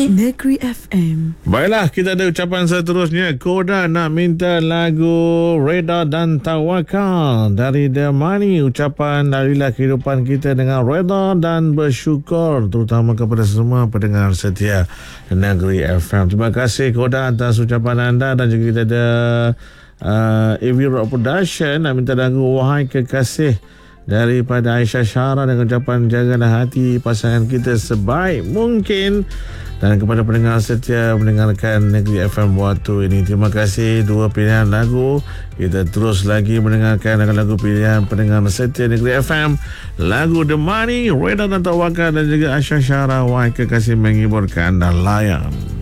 Negeri FM. Baiklah, kita ada ucapan seterusnya. Koda nak minta lagu Reda dan Tawakal dari The Money. Ucapan darilah kehidupan kita dengan reda dan bersyukur, terutama kepada semua pendengar setia Negeri FM. Terima kasih Koda atas ucapan anda. Dan juga kita ada AV Rock Production nak minta lagu Wahai Kekasih daripada Aisyah Syara dengan ucapan jagalah hati pasangan kita sebaik mungkin. Dan kepada pendengar setia mendengarkan Negeri FM waktu ini, terima kasih. Dua pilihan lagu. Kita terus lagi mendengarkan lagu pilihan pendengar setia Negeri FM. Lagu The Money, Reda dan Tawakal, dan juga Aisyah Syara, Wahai Kekasih, menghiburkan anda. Layan.